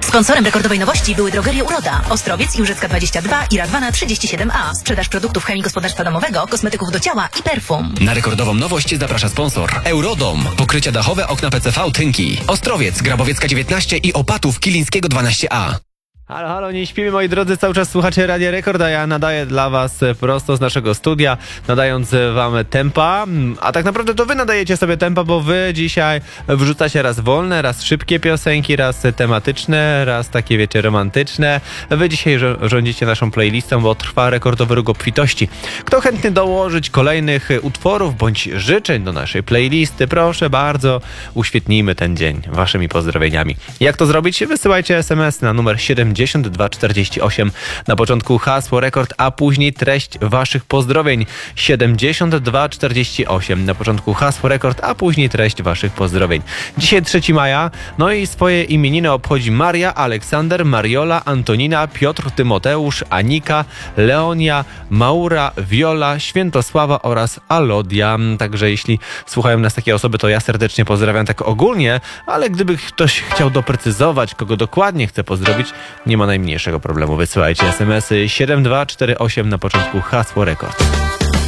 Sponsorem rekordowej nowości były drogerie Uroda, Ostrowiec, Jóżecka 22 i Radwana 37A. Sprzedaż produktów chemii gospodarstwa domowego, kosmetyków do ciała i perfum. Na rekordową nowość zaprasza sponsor. Eurodom. Pokrycia dachowe, okna PCV, tynki. Ostrowiec, Grabowiecka 19 i Opatów, Kilińskiego 12A. Halo, halo, nie śpimy, moi drodzy, cały czas słuchacie Radia Rekord, a ja nadaję dla was prosto z naszego studia, nadając wam tempa, a tak naprawdę to wy nadajecie sobie tempa, bo wy dzisiaj wrzucacie raz wolne, raz szybkie piosenki, raz tematyczne, raz takie, wiecie, romantyczne. Wy dzisiaj rządzicie naszą playlistą, bo trwa rekordowy róg obfitości. Kto chętny dołożyć kolejnych utworów bądź życzeń do naszej playlisty, proszę bardzo, uświetnijmy ten dzień waszymi pozdrowieniami. Jak to zrobić? Wysyłajcie SMS na numer 7248. Na początku hasło rekord, a później treść waszych pozdrowień. 7248. Na początku hasło rekord, a później treść waszych pozdrowień. Dzisiaj 3 maja, no i swoje imieniny obchodzi Maria, Aleksander, Mariola, Antonina, Piotr, Tymoteusz, Anika, Leonia, Maura, Wiola, Świętosława oraz Alodia. Także jeśli słuchają nas takie osoby, to ja serdecznie pozdrawiam tak ogólnie, ale gdyby ktoś chciał doprecyzować, kogo dokładnie chce pozdrowić, nie ma najmniejszego problemu. Wysyłajcie SMS-y 7248 na początku hasło rekord.